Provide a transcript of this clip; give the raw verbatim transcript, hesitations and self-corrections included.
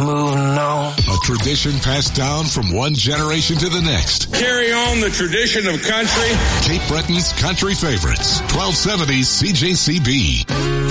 moving on. A tradition passed down from one generation to the next. Carry on the tradition of country. Cape Breton's Country Favorites, twelve seventy C J C B.